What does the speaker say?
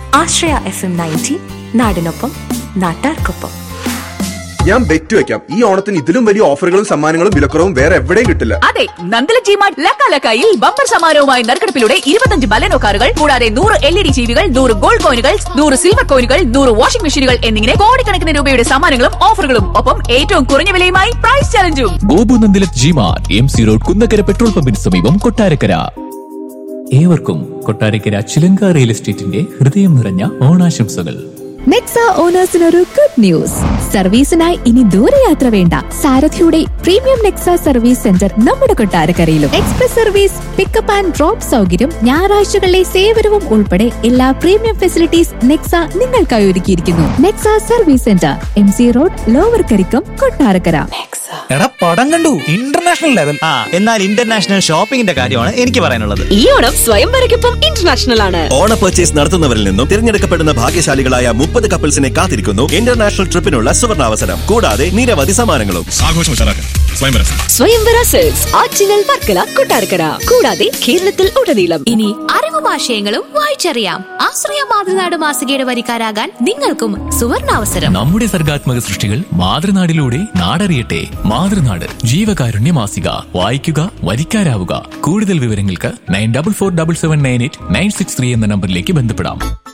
ആശ്രയ FM 90 നാടിനൊപ്പം നാട്ടാർക്കൊപ്പം. ഞാൻ ബെറ്റ് വെക്കാം, ഈ ഓണത്തിന് ഇതിലും വലിയ ഓഫറുകളും സമ്മാനങ്ങളും വിലക്കുറവും വേറെ എവിടെയും കിട്ടില്ല. അതെ, നന്ദല ജിമാർട്ട് ലക്കാലക്കായിൽ ബമ്പർ സമ്മാനവുമായി നറുക്കെടുപ്പിലൂടെ 25 ബലനോ കാറുകൾ കൂടാതെ 100 LED ടിവികൾ, 100 ഗോൾഡ് കോയിനുകൾ, 100 സിൽവർ കോയിനുകൾ, 100 വാഷിംഗ് മെഷീനുകൾ എന്നിങ്ങനെ കോടിക്കണക്കിന് രൂപയുടെ സമ്മാനങ്ങളും ഓഫറുകളും ഒപ്പം ഏറ്റവും കുറഞ്ഞ വിലയുമായി price ചലഞ്ചും. Gopu Nandila G-Mart MC road Kunnakkara petrol പമ്പിന് സമീപം കൊട്ടാരക്കര. ഏവർക്കും കൊട്ടാരക്കര ചിലങ്ക റിയൽ എസ്റ്റേറ്റിന്റെ ഹൃദയം നിറഞ്ഞ ഓണാശംസകൾ. Nexa ഓണേഴ്സിനൊരു good news. സർവീസിനായി ഇനി ദൂരയാത്ര വേണ്ട. സാരഥിയുടെ പ്രീമിയം നെക്സ സർവീസ് സെന്റർ നമ്മുടെ കൊട്ടാരക്കരയിലും. Express service, pickup and drop സൗകര്യം, ഞായറാഴ്ചകളിലെ സേവനവും ഉൾപ്പെടെ എല്ലാ പ്രീമിയം ഫെസിലിറ്റീസ് നെക്സ നിങ്ങൾക്കായി ഒരുക്കിയിരിക്കുന്നു. Nexa service centre, MC road, lower Karikkam, Kottarakkara. എടാ പടം കണ്ടു, ഇന്റർനാഷണൽ ലെവൽ. എന്നാൽ ഇന്റർനാഷണൽ ഷോപ്പിംഗിന്റെ കാര്യമാണ് എനിക്ക് പറയാനുള്ളത്. ഈ ഓണം സ്വയംവരയ്ക്കൊപ്പം ഇന്റർനാഷണൽ ആണ്. ഓണ പർച്ചേസ് നടത്തുന്നവരിൽ നിന്നും തിരഞ്ഞെടുക്കപ്പെടുന്ന ഭാഗ്യശാലികളായ 30 കപ്പിൾസിനെ കാത്തിരിക്കുന്നു ഇന്റർനാഷണൽ ട്രിപ്പിനുള്ള സുവർണാവസരം. കൂടാതെ നിരവധി സമ്മാനങ്ങളും. ആഘോഷം സ്വയംവര സെൽസ്, ആറ്റിങ്ങൽ, വർക്കല, കൊട്ടാരക്കര കൂടാതെ കേരളത്തിൽ ഉടനീളം. ഇനി അറിവും ആശയങ്ങളും വായിച്ചറിയാം. ആശ്രയ മാതൃനാട് മാസികയുടെ വരിക്കാരാകാൻ നിങ്ങൾക്കും സുവർണാവസരം. നമ്മുടെ സർഗാത്മക സൃഷ്ടികൾ മാതൃനാടിലൂടെ നാടറിയട്ടെ. മാതൃനാട് ജീവകാരുണ്യ മാസിക. വായിക്കുക, വരിക്കാരാവുക. കൂടുതൽ വിവരങ്ങൾക്ക് 9447798963 എന്ന നമ്പറിലേക്ക് ബന്ധപ്പെടാം.